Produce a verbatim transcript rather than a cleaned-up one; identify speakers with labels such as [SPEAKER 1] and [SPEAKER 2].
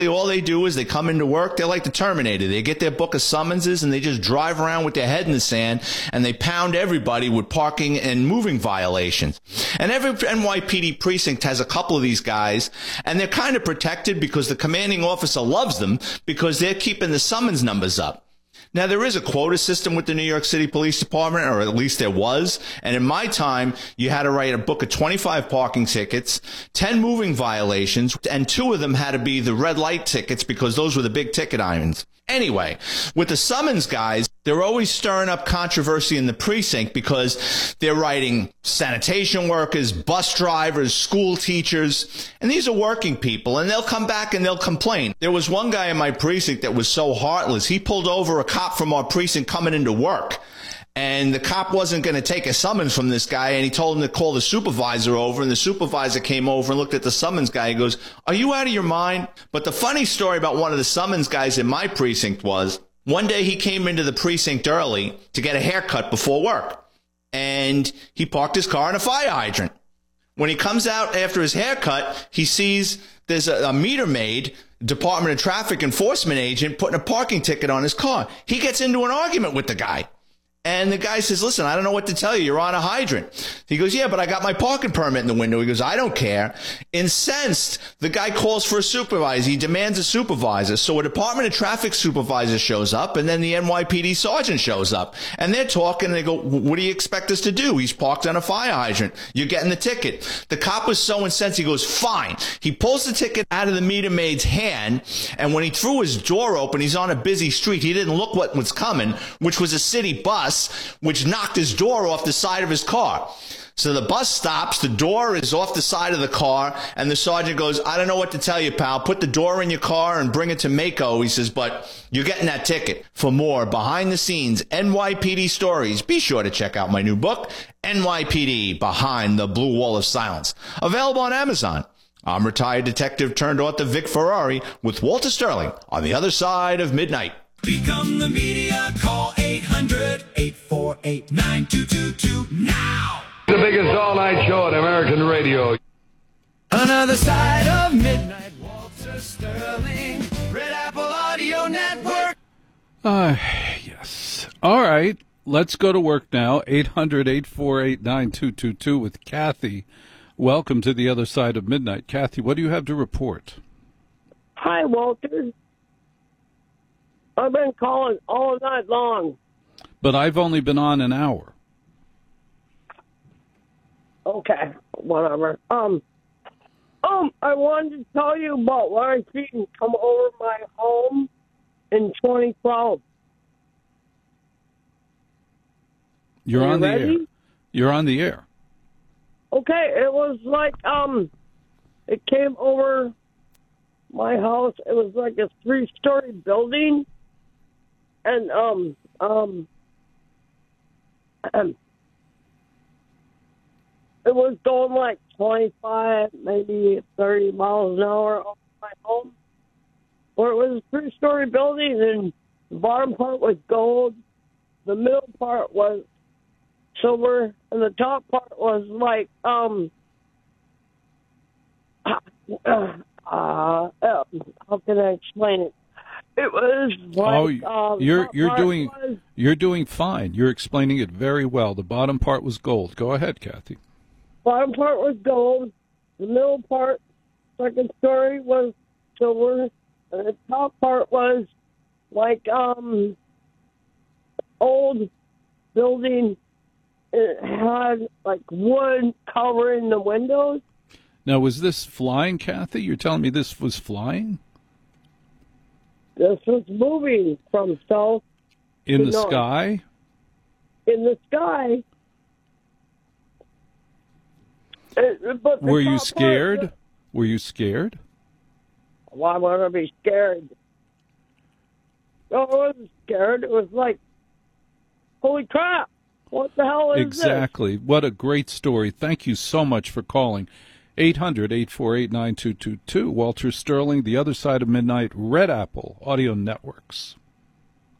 [SPEAKER 1] All they do is they come into work. They're like the Terminator. They get their book of summonses and they just drive around with their head in the sand and they pound everybody with parking and moving violations. And every N Y P D precinct has a couple of these guys, and they're kind of protected because the commanding officer loves them because they're keeping the summons numbers up. Now, there is a quota system with the New York City Police Department, or at least there was. And in my time, you had to write a book of twenty-five parking tickets, ten moving violations, and two of them had to be the red light tickets because those were the big ticket items. Anyway, with the summons guys, they're always stirring up controversy in the precinct because they're writing sanitation workers, bus drivers, school teachers, and these are working people, and they'll come back and they'll complain. There was one guy in my precinct that was so heartless. He pulled over a cop from our precinct coming into work. And the cop wasn't going to take a summons from this guy, and he told him to call the supervisor over, and the supervisor came over and looked at the summons guy. He goes, "Are you out of your mind?" But the funny story about one of the summons guys in my precinct was, one day he came into the precinct early to get a haircut before work, and he parked his car in a fire hydrant. When he comes out after his haircut, he sees there's a, a meter maid, Department of Traffic enforcement agent, putting a parking ticket on his car. He gets into an argument with the guy. And the guy says, "Listen, I don't know what to tell you. You're on a hydrant." He goes, "Yeah, but I got my parking permit in the window." He goes, "I don't care." Incensed, the guy calls for a supervisor. He demands a supervisor. So a Department of Traffic supervisor shows up, and then the N Y P D sergeant shows up. And they're talking, and they go, "What do you expect us to do? He's parked on a fire hydrant. You're getting the ticket." The cop was so incensed, he goes, "Fine." He pulls the ticket out of the meter maid's hand, and when he threw his door open, he's on a busy street. He didn't look what was coming, which was a city bus, which knocked his door off the side of his car. So the bus stops, the door is off the side of the car, and the sergeant goes, "I don't know what to tell you, pal. Put the door in your car and bring it to Mako." He says, "But you're getting that ticket." For more behind the scenes N Y P D stories, be sure to check out my new book, N Y P D Behind the Blue Wall of Silence, available on Amazon. I'm retired detective turned author Vic Ferrari with Walter Sterling on the other side of midnight.
[SPEAKER 2] Become the media. Call eight hundred, eight four eight, nine two two two now.
[SPEAKER 3] The biggest all-night show on American radio.
[SPEAKER 2] Another side of midnight. Walter Sterling, Red Apple Audio Network.
[SPEAKER 4] Uh, yes. All right. Let's go to work now. eight hundred, eight four eight, nine two two two with Kathy. Welcome to the other side of midnight. Kathy, what do you have to report?
[SPEAKER 5] Hi, Walter. I've been calling all night long.
[SPEAKER 4] But I've only been on an hour.
[SPEAKER 5] Okay, whatever. Um, um, I wanted to tell you about what I seen come over my home in twenty twelve.
[SPEAKER 4] You're
[SPEAKER 5] Are you
[SPEAKER 4] on the
[SPEAKER 5] ready?
[SPEAKER 4] air. You're on the air.
[SPEAKER 5] Okay, it was like, um, it came over my house. It was like a three-story building. And, um, um, um, it was going like twenty-five, maybe thirty miles an hour off my home. Where it was a three-story building, and the bottom part was gold, the middle part was silver, and the top part was like, um, uh, uh, uh, how can I explain it? It was like,
[SPEAKER 4] oh,
[SPEAKER 5] um,
[SPEAKER 4] you're you're doing
[SPEAKER 5] was,
[SPEAKER 4] you're doing fine. You're explaining it very well. The bottom part was gold. Go ahead, Kathy.
[SPEAKER 5] Bottom part was gold. The middle part, second story, was silver, and the top part was like um old building. It had like wood covering the windows.
[SPEAKER 4] Now, was this flying, Kathy? You're telling me this was flying?
[SPEAKER 5] This was moving from south
[SPEAKER 4] in
[SPEAKER 5] to
[SPEAKER 4] the
[SPEAKER 5] north.
[SPEAKER 4] sky?
[SPEAKER 5] In the sky. It, but the
[SPEAKER 4] Were you
[SPEAKER 5] top
[SPEAKER 4] scared?
[SPEAKER 5] part-
[SPEAKER 4] Were you scared?
[SPEAKER 5] Why would I be scared? No, I wasn't scared. It was like, holy crap! What the hell is
[SPEAKER 4] Exactly. What a great story. Thank you so much for calling. eight hundred, eight four eight, nine two two two. Walter Sterling, The Other Side of Midnight, Red Apple Audio Networks.